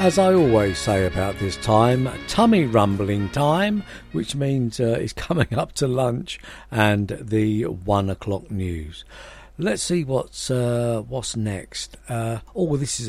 As I always say about this time, tummy rumbling time, which means it's coming up to lunch and the 1 o'clock news. Let's see what's next. This is